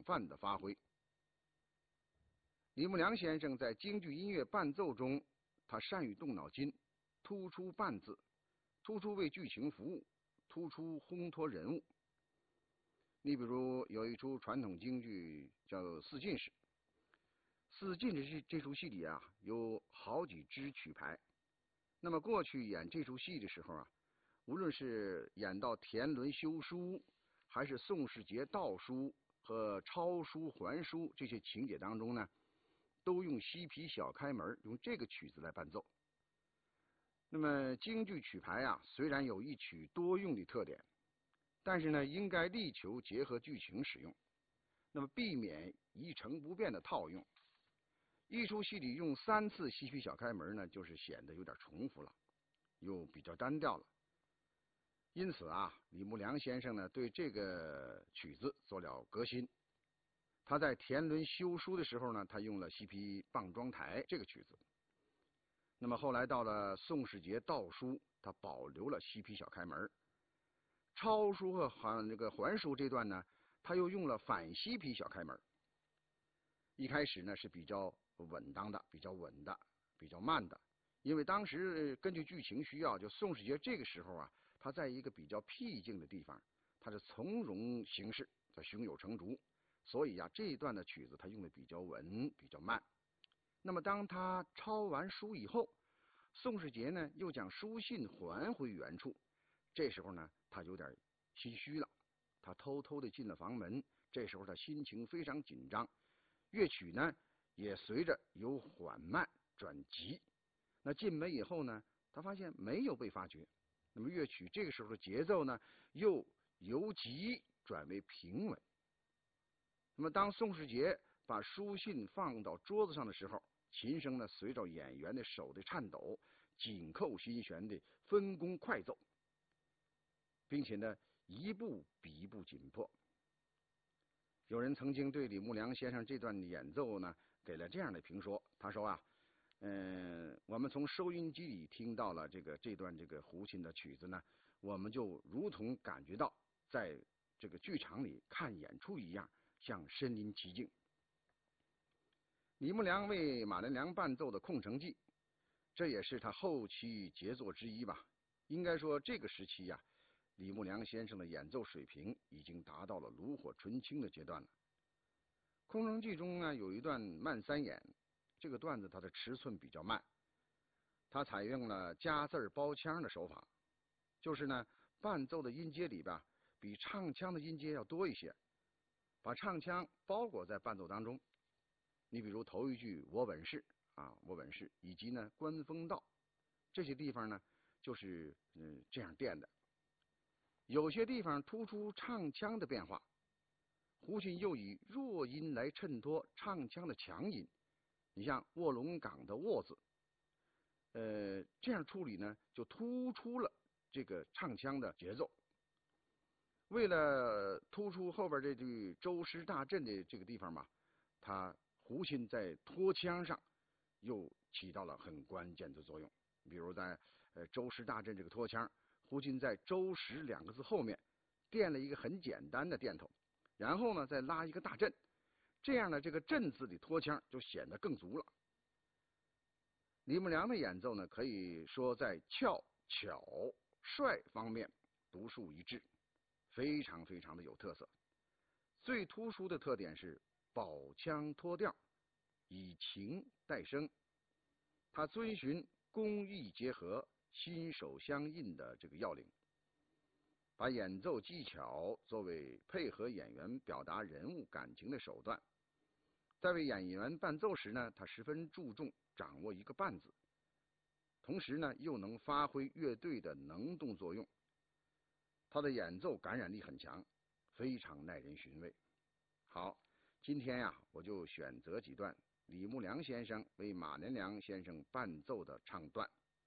泛的发挥。李木良先生在京剧音乐伴奏中，他善于动脑筋，突出伴字，突出为剧情服务，突出烘托人物。你比如有一出传统京剧叫《四进士》，《四进士》这出戏里啊，有好几支曲牌。那么过去演这出戏的时候啊，无论是演到田伦修书，还是宋世杰盗书和抄书还书这些情节当中呢，都用西皮小开门，用这个曲子来伴奏。那么京剧曲牌啊，虽然有一曲多用的特点，但是呢，应该力求结合剧情使用，那么避免一成不变的套用。一出戏里用3次西皮小开门呢，就是显得有点重复了，又比较单调了。因此啊，李木良先生呢对这个曲子做了革新。他在田伦修书的时候呢，他用了西皮棒桩台这个曲子。那么后来到了宋世杰盗书，他保留了西皮小开门。抄书和还书这段呢，他又用了反西皮小开门。一开始呢是比较稳当的，比较稳的，比较慢的，因为当时根据剧情需要，就宋世杰这个时候啊，他在一个比较僻静的地方，他是从容行事，他胸有成竹，所以啊这一段的曲子他用的比较稳，比较慢。那么当他抄完书以后，宋世杰呢又将书信还回原处，这时候呢他有点心虚了，他偷偷的进了房门，这时候他心情非常紧张，乐曲呢也随着由缓慢转急。那进门以后呢，他发现没有被发觉，那么乐曲这个时候的节奏呢又由急转为平稳。那么当宋世杰把书信放到桌子上的时候，琴声呢随着演员的手的颤抖，紧扣心弦的分工快奏，并且呢一步比一步紧迫。有人曾经对李木良先生这段演奏呢给了这样的评说，他说啊，我们从收音机里听到了这段胡琴的曲子呢，我们就如同感觉到在这个剧场里看演出一样，像身临其境。李木良为马连良伴奏的《空城计》，这也是他后期杰作之一吧。应该说这个时期呀，李木良先生的演奏水平已经达到了炉火纯青的阶段了。《空城计》中呢有一段慢3演，这个段子它的尺寸比较慢，它采用了加字包腔的手法，就是呢伴奏的音阶里边比唱腔的音阶要多一些，把唱腔包裹在伴奏当中。你比如头一句我稳是啊，我稳是，以及呢观风道，这些地方呢就是这样垫的。有些地方突出唱腔的变化，胡琴又以弱音来衬托唱腔的强音。你像卧龙岗的卧字，这样处理呢就突出了这个唱腔的节奏。为了突出后边这句周师大阵的这个地方嘛，他胡琴在拖腔上又起到了很关键的作用。比如在周师大阵这个拖腔，胡琴在周师2个字后面垫了一个很简单的垫头，然后呢再拉一个大阵，这样呢这个阵字的拖腔就显得更足了。李木良的演奏呢，可以说在俏、巧、帅方面独树一帜，非常非常的有特色。最突出的特点是保腔拖调，以情带声。他遵循工艺结合、心手相印的这个要领，把演奏技巧作为配合演员表达人物感情的手段。在为演员伴奏时呢，他十分注重掌握一个伴字，同时呢又能发挥乐队的能动作用。他的演奏感染力很强，非常耐人寻味。好，今天呀，我就选择几段李木良先生为马连良先生伴奏的唱段。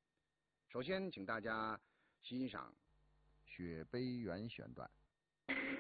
首先，请大家欣赏《雪悲园》选段。